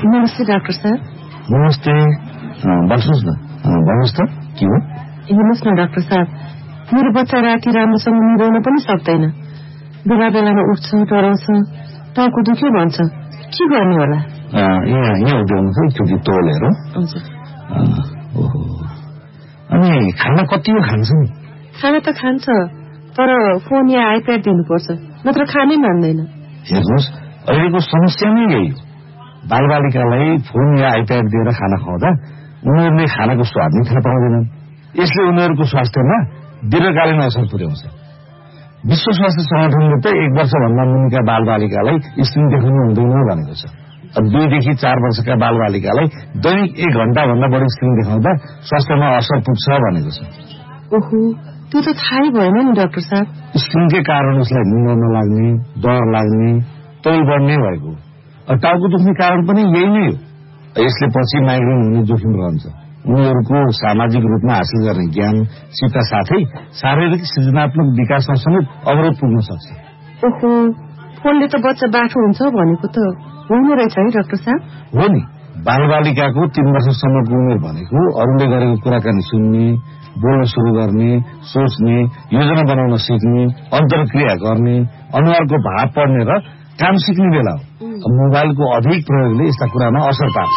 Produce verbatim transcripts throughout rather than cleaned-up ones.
नमस्ते डाक्टर साहब। नमस्ते। बस्नुहोस् न। भन्नुहोस् त के हो? हेर्नुहोस् न डाक्टर साहब, मेरो बच्चा राति राम्रोसँग निदाउन पनि सक्दैन। बेला बेलामा उठ्छ, डराउँछ, टाउको दुख्यो भन्छ। के गर्ने होला? यहाँ यहाँ उठाउनु छ एकचोटि तोलेर। हजुर। ओहो। अनि खाना कति हो खान्छ नि? खाना त खान्छ, तर फोन या आइप्याड दिनुपर्छ, नत्र खानै मान्दैन। हेर्नुहोस्, अहिलेको समस्या नै यही हो। बालबालिकालाई फोन या आइप्याड दिएर खाना खुवाउँदा उनीहरूले खानाको स्वाद नै थाहा पाउँदैनन्। यसले उनीहरूको स्वास्थ्यमा दीर्घकालीन असर पुर्याउँछ। विश्व स्वास्थ्य संगठनले त एक वर्षभन्दा मुनिका बालबालिकालाई स्क्रिन देखाउनु हुँदैन भनेको छ। दुईदेखि चार वर्षका बालबालिकालाई दैनिक एक घण्टा भन्दा बढी स्क्रिन देखाउँदा स्वास्थ्यमा असर पुग्छ भनेको छ। ओहो, त्यो त थाहै भएन नि डाक्टर साहब। स्क्रिनकै कारण उसलाई निद्रा नलाग्ने, डर लाग्ने, तौल बढ्ने भएको। टाउको दुख्ने कारण पनि यही नै हो। यसले पछि माइग्रेन हुने जोखिम रहन्छ। उनीहरूको सामाजिक रूपमा हासिल गर्ने ज्ञान सिपका साथै शारीरिक सृजनात्मक विकासमा समेत अवरोध पुग्न सक्छ। ओहो, फोनले त बच्चा बाठो हुन्छ भनेको त हुने रहेछ है डाक्टर साहब? हो नि। बालबालिकाको तीन वर्षसम्मको उमेर भनेको अरूले गरेको कुराकानी सुन्ने, बोल्न सुरु गर्ने, सोच्ने, योजना बनाउन सिक्ने, अन्तर्क्रिया गर्ने, अनुहारको भाव पढ्ने र काम सिक्ने बेला हो। मोबाइलको अधिक प्रयोगले यस्ता कुरामा असर पार्छ।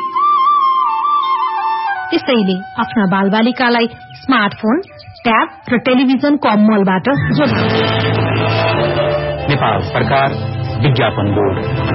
त्यसैले आफ्ना बालबालिकालाई स्मार्टफोन, ट्याब र टेलिभिजनको अमलबाट जोड्नु। नेपाल सरकार विज्ञापन बोर्ड।